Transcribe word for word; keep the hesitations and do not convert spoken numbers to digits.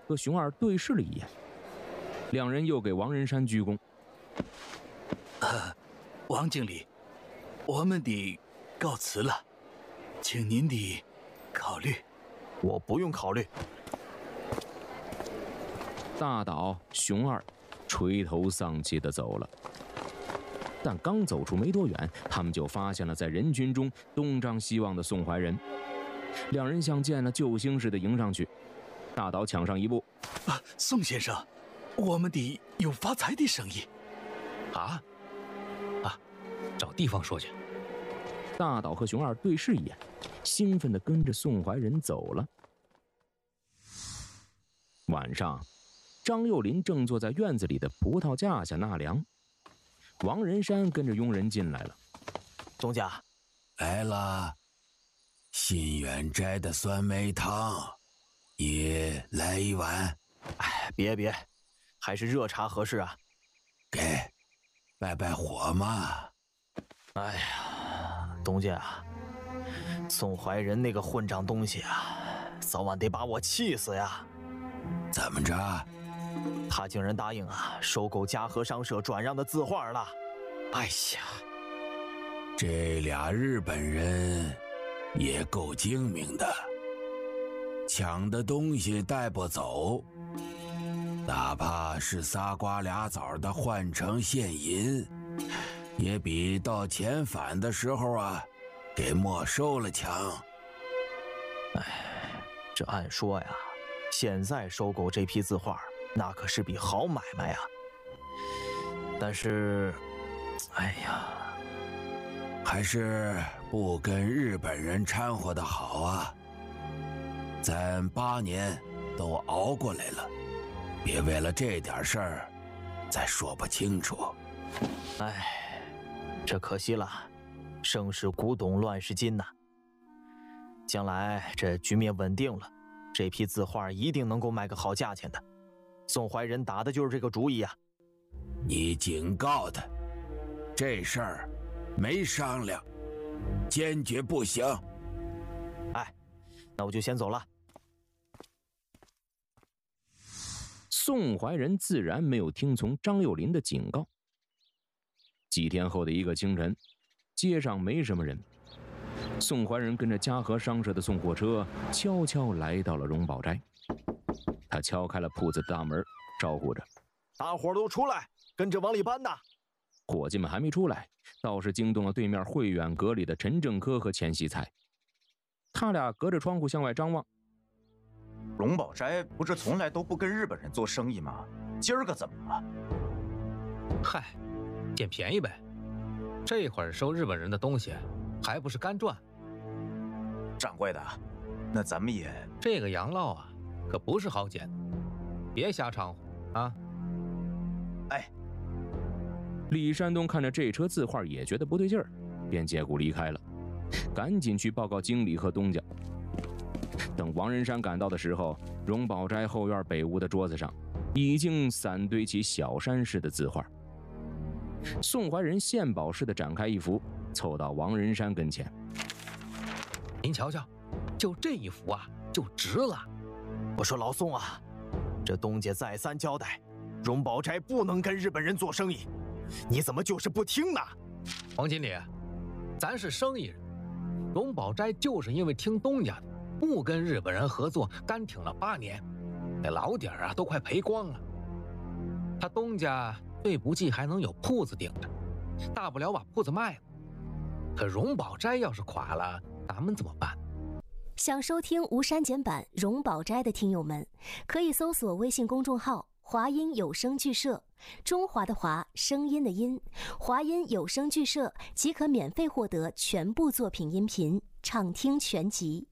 和熊二对视了一眼，两人又给王仁山鞠躬。 呃，王经理，我们得告辞了，请您得考虑。 我不用考虑。 大岛、熊二垂头丧气地走了。但刚走出没多远，他们就发现了在人群中东张西望的宋怀仁。两人像见了救星似的迎上去。大岛抢上一步：“ 啊，宋先生，我们得有发财的生意。” 啊啊，找地方说去。 大岛和熊二对视一眼，兴奋地跟着宋怀仁走了。晚上，张幼林正坐在院子里的葡萄架下纳凉。王仁山跟着佣人进来了。 东家， 来了，新远摘的酸梅汤，你来一碗。 哎，别别，还是热茶合适啊。 给，拜拜火嘛。 哎呀，东家啊，宋怀仁那个混账东西啊，早晚得把我气死呀！ 怎么着？ 他竟然答应啊收购嘉禾商社转让的字画了！哎呀， 这俩日本人也够精明的，抢的东西带不走，哪怕是仨瓜俩枣的换成现银，也比到遣返的时候啊给没收了强。 哎，这按说呀，现在收购这批字画那可是笔好买卖啊。但是，哎呀， 还是不跟日本人掺和的好啊。咱八年都熬过来了，别为了这点事儿再说不清楚。 哎，这可惜了，盛世古董乱世今呐。将来这局面稳定了，这批字画一定能够卖个好价钱的。宋怀仁打的就是这个主意啊！ 你警告他，这事儿没商量，坚决不行。 哎，那我就先走了。 宋怀仁自然没有听从张幼林的警告。几天后的一个清晨，街上没什么人。宋怀仁跟着嘉禾商社的送货车悄悄来到了荣宝斋。他敲开了铺子的大门，招呼着：“ 大伙都出来，跟着往里搬呐！” 伙计们还没出来，倒是惊动了对面汇远阁里的陈正科和钱熙才。他俩隔着窗户向外张望。 荣宝斋不是从来都不跟日本人做生意吗？今儿个怎么了？ 嗨，捡便宜呗。这会儿收日本人的东西，还不是干赚？ 掌柜的，那咱们也…… 这个洋烙啊，可不是好捡，别瞎掺和啊！ 哎， 李山东看着这车字画也觉得不对劲儿，便借故离开了，赶紧去报告经理和东家。等王仁山赶到的时候，荣宝斋后院北屋的桌子上已经散堆起小山似的字画。宋怀仁献宝似的展开一幅，凑到王仁山跟前：“ 您瞧瞧，就这一幅啊，就值了。” 我说老宋啊，这东家再三交代，荣宝斋不能跟日本人做生意，你怎么就是不听呢？ 王经理，咱是生意人，荣宝斋就是因为听东家的，不跟日本人合作，干挺了八年，那老底儿啊都快赔光了。他东家最不济还能有铺子顶着，大不了把铺子卖了。可荣宝斋要是垮了，咱们怎么办？ 想收听无删减版荣宝斋的听友们，可以搜索微信公众号华音有声剧社，中华的华，声音的音，华音有声剧社即可免费获得全部作品音频，畅听全集。